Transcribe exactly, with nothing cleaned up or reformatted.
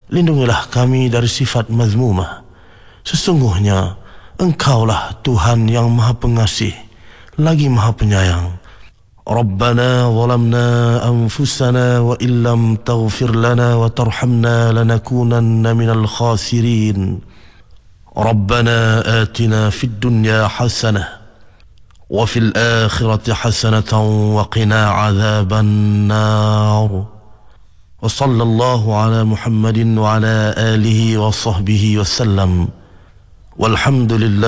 lindungilah kami dari sifat mazmumah. Sesungguhnya Engkaulah Tuhan yang Maha Pengasih lagi Maha Penyayang. Rabbana zalamna anfusana wa illam taghfir lana wa tarhamna lanakunanna minal khasirin. Rabbana atina fid dunya hasanah wa fil akhirati hasanatan wa qina adzaban nar. Wa sallallahu ala Muhammadin wa ala alihi wa sahbihi wa sallam. Walhamdulillah.